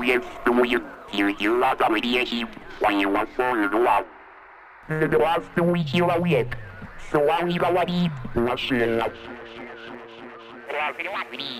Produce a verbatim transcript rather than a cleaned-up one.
也都有有有那咱们联系，欢迎我所有的话，那个话是我有了也，是我一个我的我是了。我是我的。